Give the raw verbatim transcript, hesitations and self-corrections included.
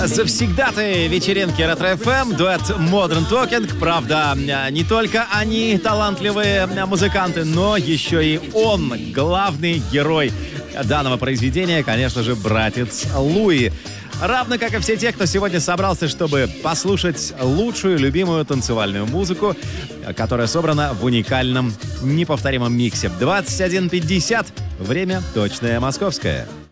Завсегдаты вечеринки Ретро-эф эм, дуэт Modern Talking. Правда, не только они талантливые музыканты, но еще и он, главный герой данного произведения, конечно же, братец Луи. Равно как и все те, кто сегодня собрался, чтобы послушать лучшую, любимую танцевальную музыку, которая собрана в уникальном, неповторимом миксе. двадцать один пятьдесят. Время точное московское.